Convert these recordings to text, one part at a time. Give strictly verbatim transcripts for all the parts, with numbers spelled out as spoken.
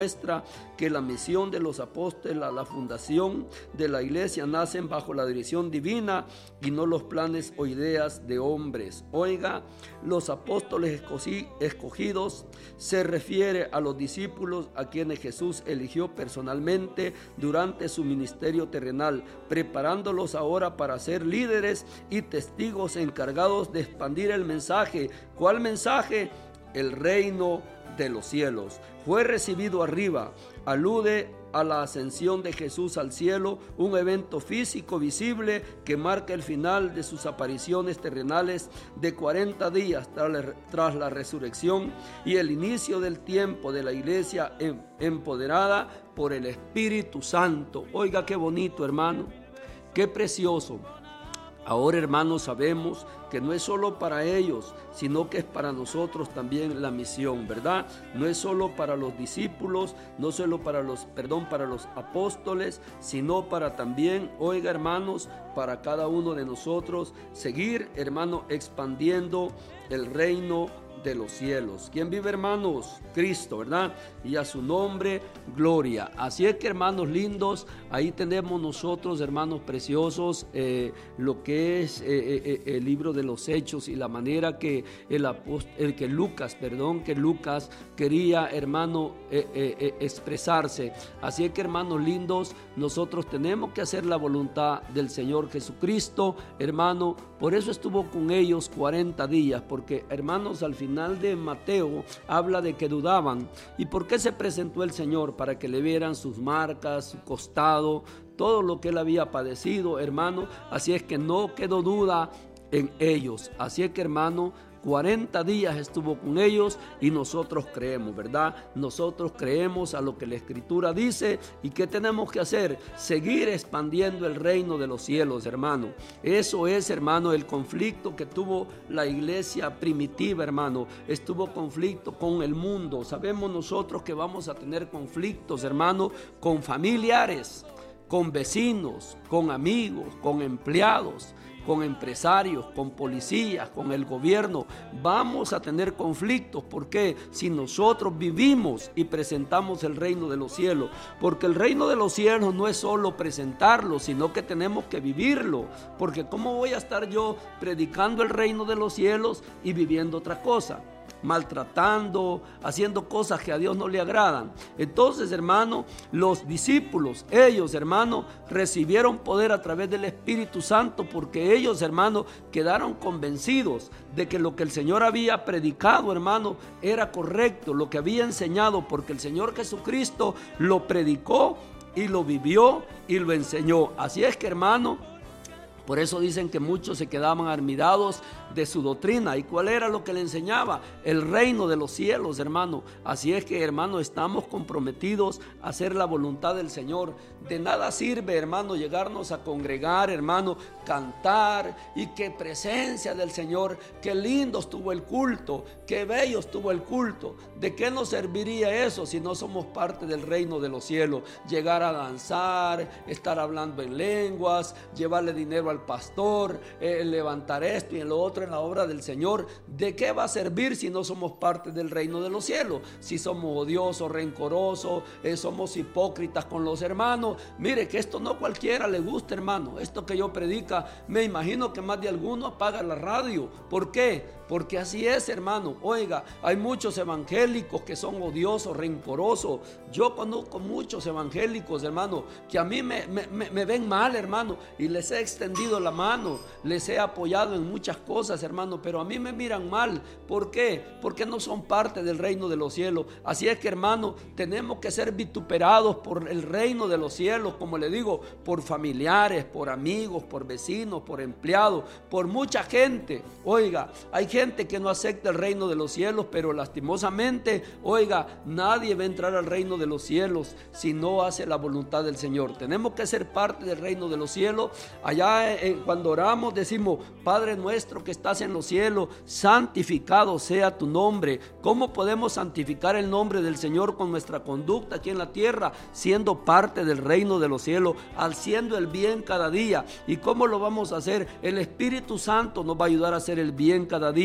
muestra que la misión de los apóstoles, la fundación de la iglesia, nacen bajo la dirección divina y no los planes o ideas de hombres. Oiga, los apóstoles escogidos se refiere a los discípulos a quienes Jesús eligió personalmente durante su ministerio terrenal, preparándolos ahora para ser líderes y testigos encargados de expandir el mensaje. ¿Cuál mensaje? El reino de los cielos. Fue recibido arriba, alude a la ascensión de Jesús al cielo, un evento físico visible que marca el final de sus apariciones terrenales de cuarenta días tras la resurrección y el inicio del tiempo de la iglesia empoderada por el Espíritu Santo. Oiga qué bonito, hermano, qué precioso. Ahora, hermanos, sabemos que no es solo para ellos, sino que es para nosotros también la misión, ¿verdad? No es solo para los discípulos, no solo para los, perdón, para los apóstoles, sino para también, oiga, hermanos, para cada uno de nosotros seguir, hermano, expandiendo el reino de los cielos. ¿Quién vive, hermanos? Cristo, ¿verdad? Y a su nombre, gloria. Así es que, hermanos lindos, ahí tenemos nosotros, hermanos preciosos, eh, lo que es eh, eh, el libro de los Hechos y la manera que el, apost- el que Lucas, perdón, que Lucas quería, hermano, eh, eh, eh, expresarse. Así es que, hermanos lindos, nosotros tenemos que hacer la voluntad del Señor Jesucristo, hermano. Por eso estuvo con ellos cuarenta días, porque, hermanos, al final final de Mateo habla de que dudaban. ¿Y por qué se presentó el Señor? Para que le vieran sus marcas, su costado, todo lo que él había padecido, hermano. Así es que no quedó duda en ellos. Así es que, hermano, cuarenta días estuvo con ellos y nosotros creemos, ¿verdad? Nosotros creemos a lo que la Escritura dice. ¿Y qué tenemos que hacer? Seguir expandiendo el reino de los cielos, hermano. Eso es, hermano, el conflicto que tuvo la iglesia primitiva, hermano. Estuvo conflicto con el mundo. Sabemos nosotros que vamos a tener conflictos, hermano, con familiares, con vecinos, con amigos, con empleados, con empresarios, con policías, con el gobierno. Vamos a tener conflictos. ¿Por qué? Si nosotros vivimos y presentamos el reino de los cielos. Porque el reino de los cielos no es solo presentarlo, sino que tenemos que vivirlo. Porque ¿cómo voy a estar yo predicando el reino de los cielos y viviendo otra cosa? Maltratando, haciendo cosas que a Dios no le agradan. Entonces, hermano, los discípulos, ellos, hermano, recibieron poder a través del Espíritu Santo, porque ellos, hermano, quedaron convencidos de que lo que el Señor había predicado, hermano, era correcto, lo que había enseñado, porque el Señor Jesucristo lo predicó y lo vivió y lo enseñó. Así es que, hermano, por eso dicen que muchos se quedaban admirados de su doctrina. ¿Y cuál era lo que le enseñaba? El reino de los cielos, hermano. Así es que, hermano, estamos comprometidos a hacer la voluntad del Señor. De nada sirve, hermano, llegarnos a congregar, hermano, cantar y qué presencia del Señor. Qué lindo estuvo el culto, qué bello estuvo el culto. ¿De qué nos serviría eso si no somos parte del reino de los cielos? Llegar a danzar, estar hablando en lenguas, llevarle dinero al pastor, eh, levantar esto y en lo otro en la obra del Señor. ¿De qué va a servir si no somos parte del reino de los cielos? Si somos odiosos, rencorosos, eh, somos hipócritas con los hermanos. Mire que esto no cualquiera le gusta, hermano. Esto que yo predica, me imagino que más de alguno apaga la radio. ¿Por qué? Porque así es, hermano. Oiga, hay muchos evangélicos que son odiosos, rencorosos. Yo conozco muchos evangélicos, hermano, que a mí me, me, me ven mal, hermano, y les he extendido la mano, les he apoyado en muchas cosas, hermano, pero a mí me miran mal. ¿Por qué? Porque no son parte del reino de los cielos. Así es que, hermano, tenemos que ser vituperados por el reino de los cielos, como le digo, por familiares, por amigos, por vecinos, por empleados, por mucha gente. Oiga, hay gente Gente que no acepta el reino de los cielos, pero lastimosamente, oiga, nadie va a entrar al reino de los cielos si no hace la voluntad del Señor. Tenemos que ser parte del reino de los cielos. Allá eh, cuando oramos decimos: Padre nuestro que estás en los cielos, santificado sea tu nombre. ¿Cómo podemos santificar el nombre del Señor con nuestra conducta aquí en la tierra? Siendo parte del reino de los cielos, haciendo el bien cada día. ¿Y cómo lo vamos a hacer? El Espíritu Santo nos va a ayudar a hacer el bien cada día.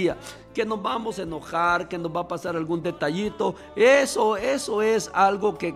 decía, que nos vamos a enojar, que nos va a pasar algún detallito. Eso, eso es algo que